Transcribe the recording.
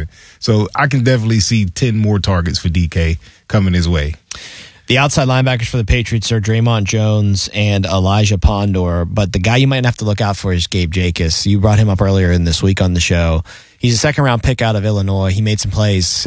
season. So I can definitely see 10 more targets for DK coming his way. The outside linebackers for the Patriots are Draymond Jones and Elijah Pondor, but the guy you might have to look out for is Gabe Jacas. You brought him up earlier in this week on the show. He's a second-round pick out of Illinois. He made some plays